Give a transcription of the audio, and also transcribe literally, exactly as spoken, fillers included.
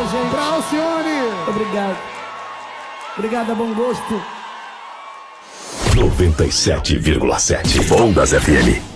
gente. Pra Alcione. Obrigado. Obrigado, a bom gosto. noventa e sete vírgula sete Ondas F M.